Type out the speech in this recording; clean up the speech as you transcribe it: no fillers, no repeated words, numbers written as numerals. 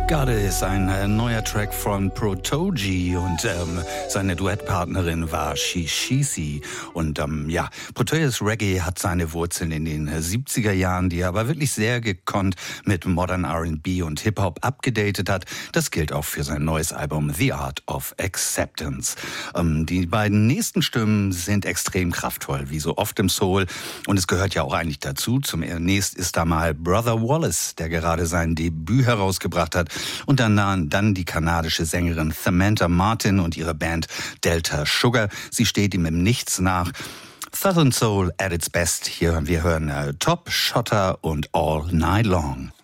Got It ist ein neuer Track von Protoji und seine Duettpartnerin war Shishisi. Und Proteus Reggae hat seine Wurzeln in den 70er Jahren, die er aber wirklich sehr gekonnt mit Modern R&B und Hip-Hop abgedatet hat. Das gilt auch für sein neues Album The Art of Acceptance. Die beiden nächsten Stimmen sind extrem kraftvoll, wie so oft im Soul. Und es gehört ja auch eigentlich dazu. Zunächst ist da mal Brother Wallace, der gerade sein Debüt herausgebracht hat. Und dann die kanadische Sängerin Samantha Martin und ihre Band Delta Sugar. Sie steht ihm im Nichts nach. Southern Soul at its best. Hier wir hören Top Shotter und All Night Long.